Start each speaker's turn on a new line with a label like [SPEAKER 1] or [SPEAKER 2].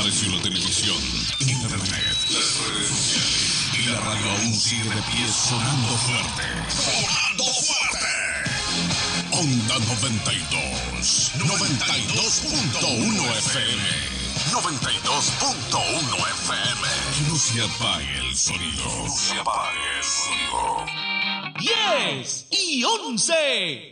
[SPEAKER 1] Desapareció la televisión, internet, las redes sociales y la radio aún sigue de pie sonando fuerte. ¡Sonando fuerte! Onda 92, 92.1 FM. 92.1 FM. Que no se apague el sonido. No se apague el sonido.
[SPEAKER 2] 10 y 11.